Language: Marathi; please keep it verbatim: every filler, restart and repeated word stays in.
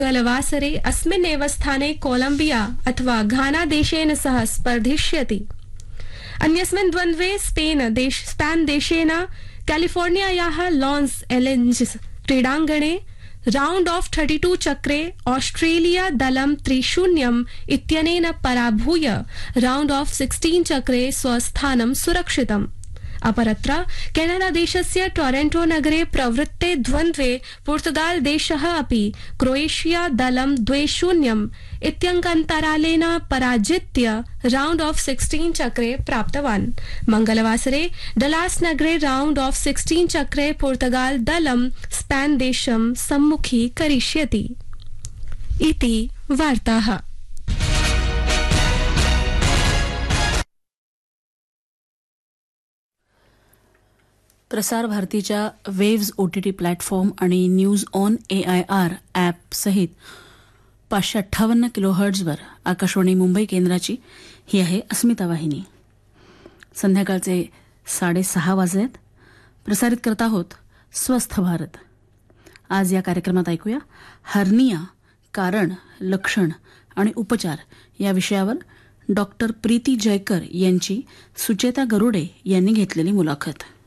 गलवासरे अस्मिन्नेव स्थाने कोलम्बिया अथवा घाना देशेन सह स्पर्धिष्यति। अन्यस्मिन् द्वन्द्वे स्पेन देश स्पेन देशेन कैलिफोर्नियायाः लॉन्स एलेंजेस क्रीडाङ्गणे राउंड ऑफ थर्टी टू चक्रे ऑस्ट्रेलिया दलं त्रिशून्यम् इत्यनेन पराभूय राउंड ऑफ सिक्सटीन चक्रे स्वस्थानं सुरक्षितम्। अपरत्र केनडा देशस्य टोरंटो नगरे प्रवृत्ते द्वन्द्वे पुर्तगाल देशः अपि क्रोएशिया दलं द्वे शून्यम् इत्यङ्कान्तरालेन पराजित्य राउंड ऑफ सिक्सटीन चक्रे प्राप्तवान्। मंगलवासरे डलास नगरे राउंड ऑफ सिक्सटीन चक्रे पुर्तगाल दलं स्पेन देशं सम्मुखीकरिष्यति। इति वार्ताः। प्रसार भारतीच्या waves O T T platform आणि news on A I R app सहित पाचशे अठ्ठावन्न किलोहर्ट्झवर आकाशवाणी मुंबई केंद्राची ही आहे अस्मिता वाहिनी। संध्याकाळचे साडेसहा वाजलेत। प्रसारित करत आहोत स्वस्थ भारत। आज या कार्यक्रमात ऐकूया हर्निया कारण, लक्षण आणि उपचार या विषयावर डॉक्टर प्रीती जयकर यांची सुचेता गरुडे यांनी घेतलेली मुलाखत।